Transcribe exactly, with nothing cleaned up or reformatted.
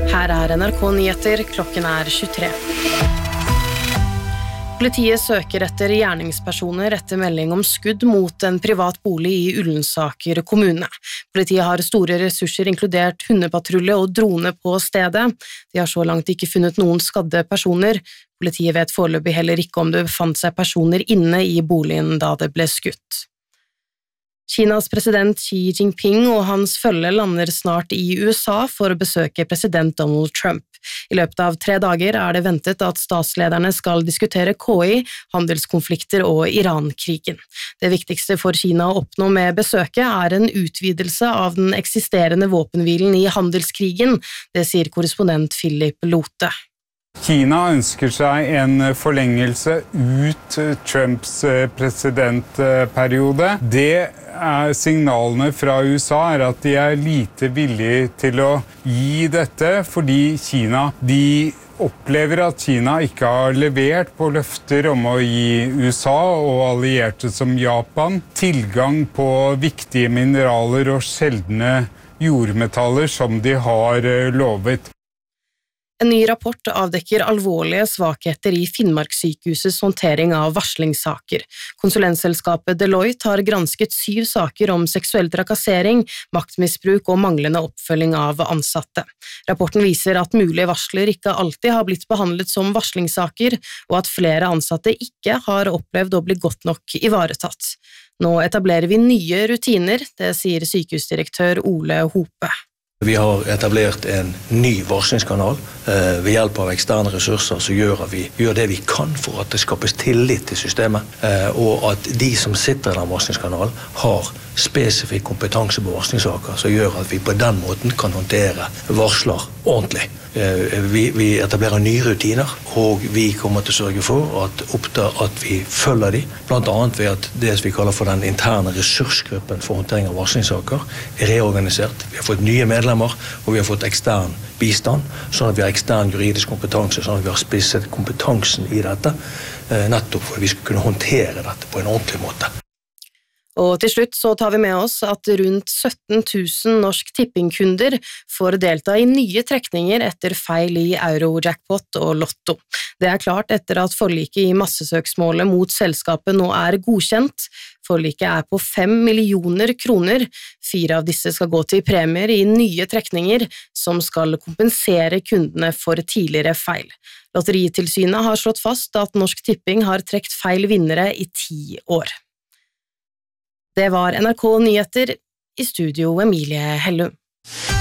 Her er N R K Nyheter, klokken er tjuetre. Politiet søker etter gjerningspersoner etter melding om skudd mot en privat bolig i Ullensaker kommune. Politiet har store ressurser inkludert hundepatrulje og drone på stedet. De har så langt ikke funnet noen skadde personer. Politiet vet foreløpig heller ikke om det befant seg personer inne i boligen da det ble skutt. Kinas president Xi Jinping og hans følge lander snart i U S A for å besøke president Donald Trump. I løpet av tre dager er det ventet at statslederne skal diskutere K I, handelskonflikter og Iran-krigen. Det viktigste for Kina å oppnå med besøket er en utvidelse av den eksisterende våpenhvilen i handelskrigen, det sier korrespondent Philip Lote. Kina ønsker seg en forlengelse ut Trumps presidentperiode. Det er signalene fra U S A er at de er lite villige til å gi dette, fordi Kina, de opplever at Kina ikke har levert på løfter om å gi U S A og allierte som Japan tilgang på viktige mineraler og sjeldne jordmetaller som de har lovet. En ny rapport avdekker alvorlige svakheter i Finnmarkssykehusets håndtering av varslingssaker. Konsulentselskapet Deloitte har gransket syv saker om seksuell trakassering, maktmisbruk og manglende oppfølging av ansatte. Rapporten viser at mulige varsler ikke alltid har blitt behandlet som varslingssaker, og at flere ansatte ikke har opplevd å bli godt nok ivaretatt. Nå etablerer vi nye rutiner, det sier sykehusdirektør Ole Hope. Vi har etablert en ny varslingskanal eh, ved hjelp av eksterne ressurser som gjør at vi gjør det vi kan for at det skapes tillit til systemet, eh, og at de som sitter i den varslingskanalen har spesifikk kompetanse på varslingssaker som gjør at vi på den måten kan håndtere varsler ordentlig. Eh, vi, vi etablerer nye rutiner, og vi kommer til å sørge for at, oppda, at vi følger de, blant annet ved at det vi kaller for den interne ressursgruppen for håndtering av varslingssaker er reorganisert. Vi har fått nye medlemmer, og vi har fått ekstern bistand, sånn at vi har ekstern juridisk kompetanse, sånn at vi har spisset kompetansen i dette, nettopp for at vi skal kunne håndtere dette på en ordentlig måte. Og til slutt så tar vi med oss at rundt sytten tusen Norsk Tipping-kunder får delta i nye trekninger etter feil i Euro-jackpot og Lotto. Det er klart etter at forliket i massesøksmålet mot selskapet nå er godkjent. Forliket er på fem millioner kroner. Fire av disse skal gå til premier i nye trekninger som skal kompensere kundene for tidligere feil. Lotteritilsynet har slått fast at Norsk Tipping har trekt feil vinnere i ti år. Det var N R K Nyheter, i studio Emilie Hellum.